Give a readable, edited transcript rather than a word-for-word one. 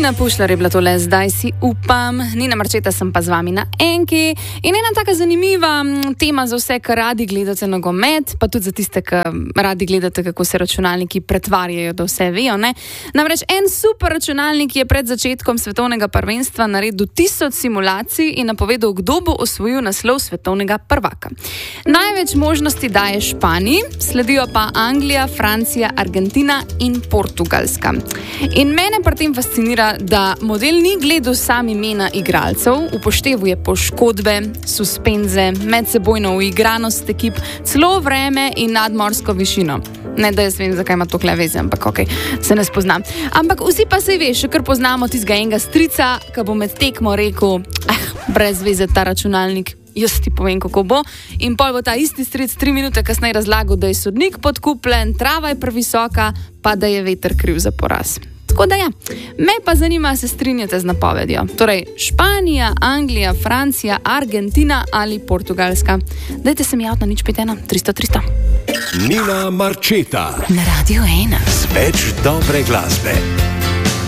Nina Pušlar je bila tole, zdaj si upam. Nina Marčeta sem pa z vami na Enki. In ena taka zanimiva tema za vse, ki radi gledate nogomet, pa tudi za tiste, ki radi gledate, kako se računalniki pretvarjajo, da vse vejo, ne? Namreč en super računalnik je pred začetkom svetovnega prvenstva naredil 1000 simulacij in napovedal, kdo bo osvojil naslov svetovnega prvaka. Največ možnosti daje Španiji, sledijo pa Anglija, Francija, Argentina in Portugalska. In mene pri tem fascinira, da model ni gledal sam imena igralcev, upoštevuje poškodbe, suspenze, medsebojno uigranost ekip, celo vreme in nadmorsko višino. Ne, da jaz vem, zakaj ima to kle veze, ampak okej, se ne spoznam. Ampak vsi pa se veš, kar poznamo tistega enega strica, ki bo med tekmo rekel, brez veze ta računalnik, jaz ti povem, kako bo. In pol bo ta isti stric 3 minute kasneje razlagal, da je sodnik podkupljen, trava je previsoka, pa da je veter kriv za poraz. Tako da ja, me pa zanima, se strinjate z napovedjo. Torej, Španija, Anglija, Francija, Argentina ali Portugalska. Dajte se mi javiti na 051 300 300. Nina Marčeta Na Radio 1. z več dobre glasbe.